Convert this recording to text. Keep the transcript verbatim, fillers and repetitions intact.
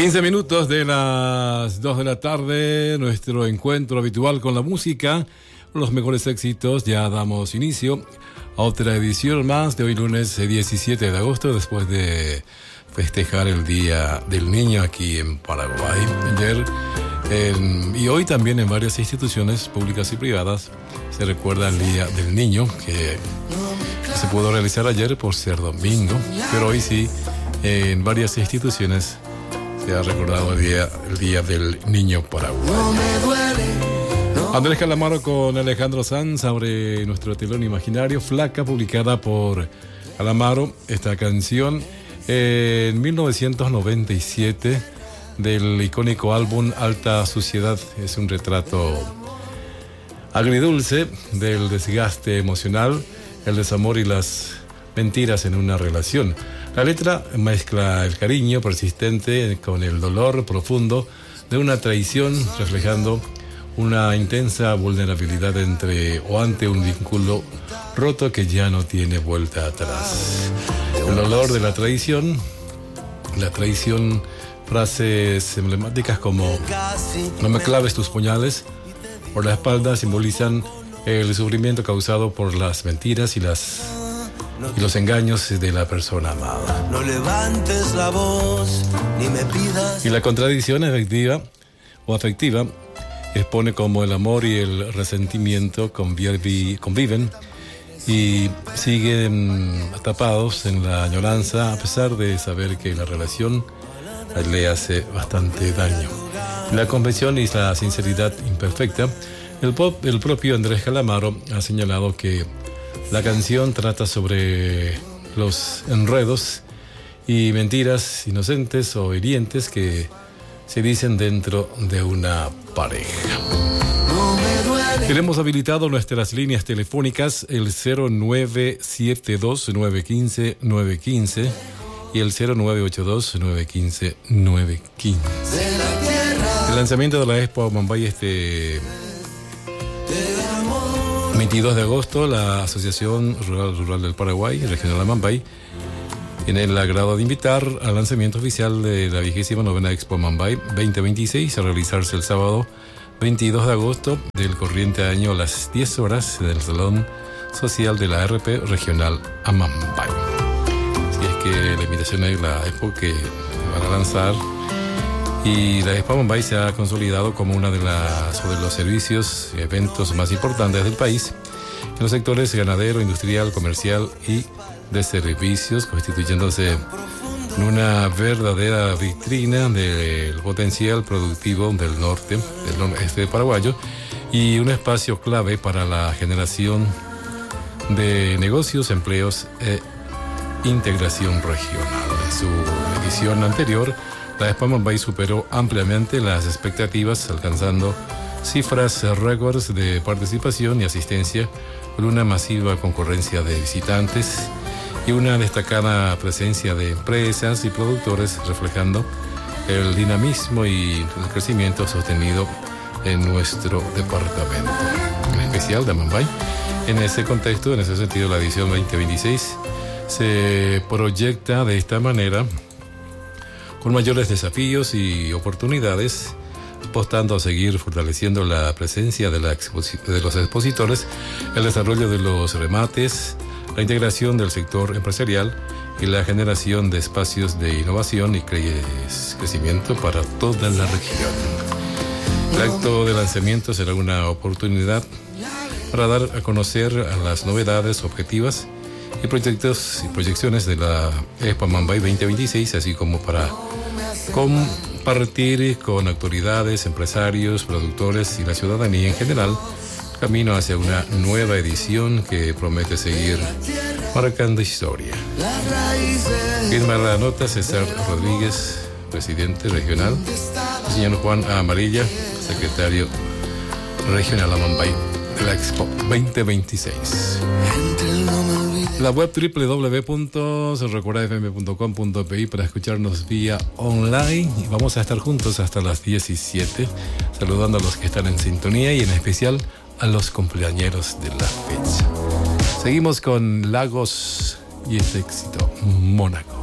quince minutos de las dos de la tarde, nuestro encuentro habitual con la música, los mejores éxitos. Ya damos inicio a otra edición más de hoy lunes diecisiete de agosto, después de festejar el Día del Niño aquí en Paraguay. Ayer en, y hoy también en varias instituciones públicas y privadas se recuerda el Día del Niño, que se pudo realizar ayer por ser domingo, pero hoy sí, en varias instituciones se ha recordado el día, el día del Niño paraguayo. Andrés Calamaro con Alejandro Sanz sobre nuestro telón imaginario, Flaca, publicada por Calamaro. Esta canción eh, en mil novecientos noventa y siete del icónico álbum Alta Suciedad. Es un retrato agridulce del desgaste emocional, el desamor y las mentiras en una relación. La letra mezcla el cariño persistente con el dolor profundo de una traición, reflejando una intensa vulnerabilidad entre o ante un vínculo roto que ya no tiene vuelta atrás. El dolor de la traición, la traición, frases emblemáticas como "no me claves tus puñales" por la espalda simbolizan el sufrimiento causado por las mentiras y las y los engaños de la persona amada. No levantes la voz ni me pidas. Y la contradicción efectiva o afectiva expone cómo el amor y el resentimiento convivi, conviven y siguen tapados en la añoranza, a pesar de saber que la relación le hace bastante daño. La convención y la sinceridad imperfecta. El, pop, el propio Andrés Calamaro ha señalado que la canción trata sobre los enredos y mentiras inocentes o hirientes que se dicen dentro de una pareja. Tenemos habilitado nuestras líneas telefónicas, el cero nueve siete dos, nueve uno cinco, nueve uno cinco y el cero nueve ocho dos, nueve uno cinco, nueve uno cinco. El lanzamiento de la Expo Amambay este veintidós de agosto, la Asociación Rural, Rural del Paraguay, Regional Amambay, tiene el agrado de invitar al lanzamiento oficial de la vigésima novena Expo Amambay veinte veintiséis a realizarse el sábado veintidós de agosto del corriente año a las diez horas del Salón Social de la A R P Regional Amambay. Así es que la invitación es la Expo que van a lanzar. Y la Expo Amambay se ha consolidado como una de las de los servicios y eventos más importantes del país en los sectores ganadero, industrial, comercial y de servicios, constituyéndose en una verdadera vitrina del potencial productivo del norte, del noreste paraguayo, y un espacio clave para la generación de negocios, empleos e integración regional. En su edición anterior, la Expo Amambay superó ampliamente las expectativas, alcanzando cifras récords de participación y asistencia, con una masiva concurrencia de visitantes y una destacada presencia de empresas y productores, reflejando el dinamismo y el crecimiento sostenido en nuestro departamento, en especial de Amambay. En ese contexto, en ese sentido, la edición veinte veintiséis se proyecta de esta manera, con mayores desafíos y oportunidades, apostando a seguir fortaleciendo la presencia de, la exposi- de los expositores, el desarrollo de los remates, la integración del sector empresarial y la generación de espacios de innovación y cre- crecimiento para toda la región. El acto de lanzamiento será una oportunidad para dar a conocer a las novedades objetivas y proyectos y proyecciones de la Expo Amambay veinte veintiséis, así como para compartir con autoridades, empresarios, productores y la ciudadanía en general camino hacia una nueva edición que promete seguir marcando historia. Firma la nota César Rodríguez, presidente regional, el señor Juan Amarilla, secretario regional Amambay de la Expo veinte veintiséis. La web doble u doble u doble u punto recuerda f m punto com punto p i para escucharnos vía online. Y vamos a estar juntos hasta las diecisiete, saludando a los que están en sintonía y en especial a los cumpleañeros de la fecha. Seguimos con Lagos y este éxito, Mónaco.